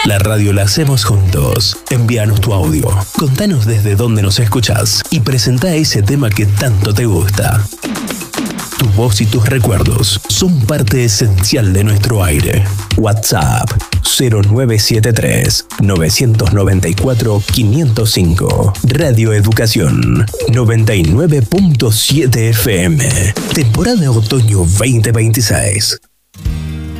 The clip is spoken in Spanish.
La radio la hacemos juntos. Envíanos tu audio, contanos desde dónde nos escuchás y presentá ese tema que tanto te gusta. Tu voz y tus recuerdos son parte esencial de nuestro aire. WhatsApp 0973-994-505. Radio Educación 99.7 FM. Temporada Otoño 2026.